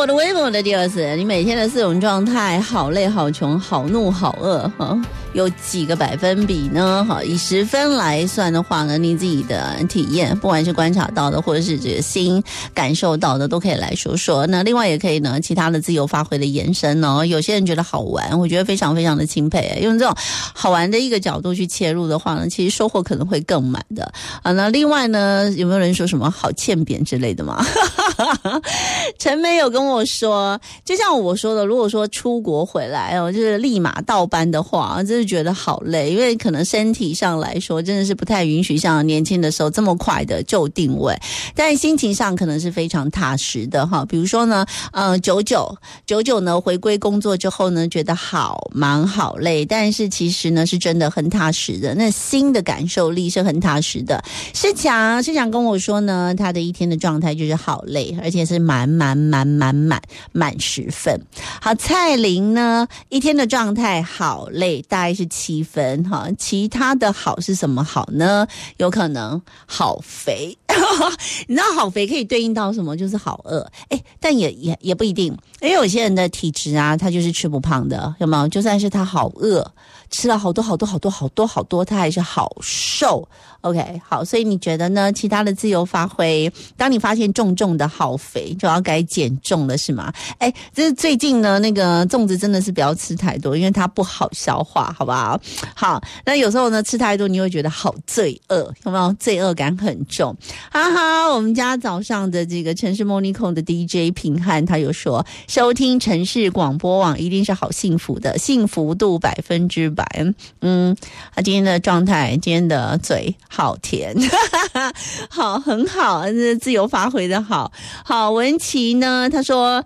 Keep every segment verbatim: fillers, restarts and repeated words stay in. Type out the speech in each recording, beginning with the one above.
我的微博的第二次，你每天的四种状态，好累、好穷、好怒、好饿，哈，有几个百分比呢？哈，以十分来算的话呢，你自己的体验，不管是观察到的，或者是这个心感受到的，都可以来说说。那另外也可以呢，其他的自由发挥的延伸哦。有些人觉得好玩，我觉得非常非常的钦佩，用这种好玩的一个角度去切入的话呢，其实收获可能会更满的啊。那另外呢，有没有人说什么好欠扁之类的吗？陈梅有跟我说，就像我说的，如果说出国回来哦，就是立马倒班的话，真是觉得好累，因为可能身体上来说真的是不太允许像年轻的时候这么快的就定位，但心情上可能是非常踏实的哈。比如说呢，呃，九九九九呢回归工作之后呢，觉得好忙好累，但是其实呢是真的很踏实的，那心的感受力是很踏实的。世强世强跟我说呢，他的一天的状态就是好累，而且是满满满满满满十分。好，蔡玲呢一天的状态好累，大概是七分哈。其他的好是什么好呢？有可能好肥。你知道好肥可以对应到什么？就是好饿。诶，但也也也不一定，因为有些人的体质啊，他就是吃不胖的，有没有？就算是他好饿，吃了好多好多好多好多好多，他还是好瘦。OK， 好，所以你觉得呢？其他的自由发挥，当你发现重重的好肥，就要该减重了，是吗？哎，这是最近呢，那个粽子真的是不要吃太多，因为它不好消化，好不好？好，那有时候呢，吃太多你会觉得好罪恶，有没有？罪恶感很重。哈哈，我们家早上的这个城市 Morning Call 的 D J 平汉，他有说，收听城市广播网一定是好幸福的，幸福度百分之百。嗯，他今天的状态，今天的嘴。好甜，好，很好，自由发挥的好。好，文琪呢，他说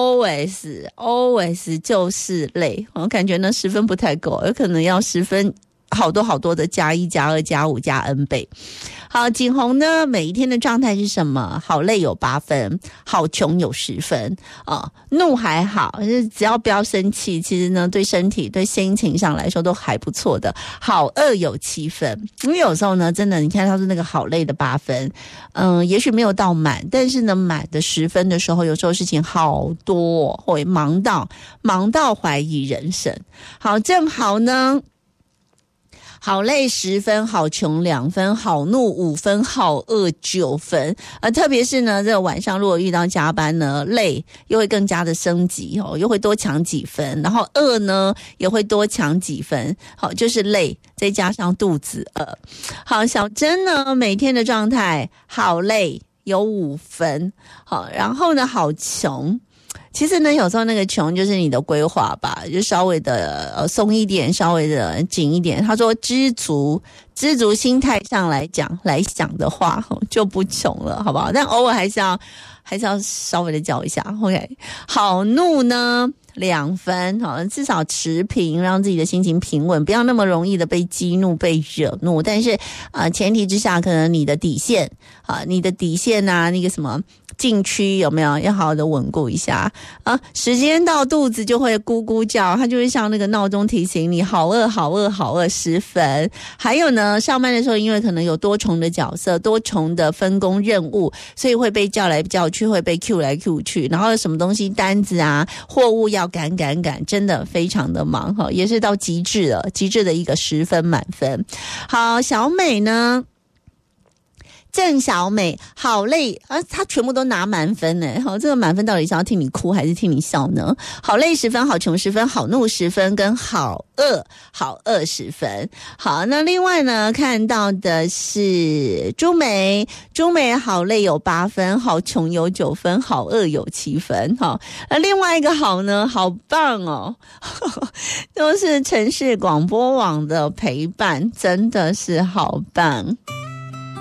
always always 就是累，我感觉呢十分不太够，有可能要十分好多好多的加一加二加五加 n 倍。好，景洪呢每一天的状态是什么？好累有八分，好穷有十分啊，怒还好，只要不要生气，其实呢对身体对心情上来说都还不错的。好饿有七分，因为有时候呢真的你看他是那个好累的八分，嗯，也许没有到满，但是呢满的十分的时候，有时候事情好多，会忙到忙到怀疑人生。好，正好呢好累十分，好穷两分，好怒五分，好饿九分。呃，特别是呢，这个晚上如果遇到加班呢，累又会更加的升级哦，又会多抢几分，然后饿呢也会多抢几分。好，就是累，再加上肚子饿。好，小珍呢每天的状态好累，有五分。好，然后呢好穷。其实呢，有时候那个穷就是你的规划吧，就稍微的呃松一点，稍微的紧一点。他说知足，知足心态上来讲来想的话，就不穷了，好不好？但偶尔还是要还是要稍微的叫一下 ，OK。好怒呢两分，好，至少持平，让自己的心情平稳，不要那么容易的被激怒、被惹怒。但是呃，前提之下，可能你的底线啊，你的底线啊，那个什么。禁区有没有要好好的稳固一下啊？时间到肚子就会咕咕叫，它就会像那个闹钟提醒你好饿好饿好饿十分。还有呢，上班的时候因为可能有多重的角色多重的分工任务，所以会被叫来叫去，会被 Q 来 Q 去，然后什么东西单子啊货物要赶赶赶，真的非常的忙哈，也是到极致了，极致的一个十分满分。好，小美呢郑小美好累啊，她全部都拿满分呢。好，这个满分到底是要替你哭还是替你笑呢？好累十分，好穷十分，好怒十分，跟好饿好饿十分。好，那另外呢看到的是朱梅，朱梅好累有八分，好穷有九分，好饿有七分。好，那另外一个好呢，好棒哦，都是城市广播网的陪伴，真的是好棒。